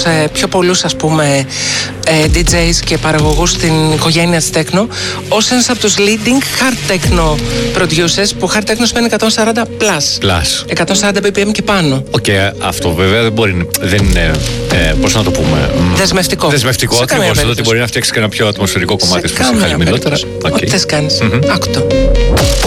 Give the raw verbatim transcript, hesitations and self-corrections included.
τους ε, πιο πολλούς, ας πούμε, ε, ντι τζέις και παραγωγούς στην οικογένεια της Τέκνο, ως ένας από τους leading hard techno producers, που hard techno σημαίνει εκατόν σαράντα plus. Plus. εκατόν σαράντα μπι πι εμ και πάνω. Οκ, okay, αυτό βέβαια δεν μπορεί, δεν είναι, ε, πώς να το πούμε... Δεσμευτικό. Δεσμευτικό, ακριβώς, ότι μπορεί να φτιάξει και ένα πιο ατμοσφαιρικό κομμάτι, σε καμία χαλιμιλότερα. περίπτωση. Ό,τι θες κάνεις. Άκου το.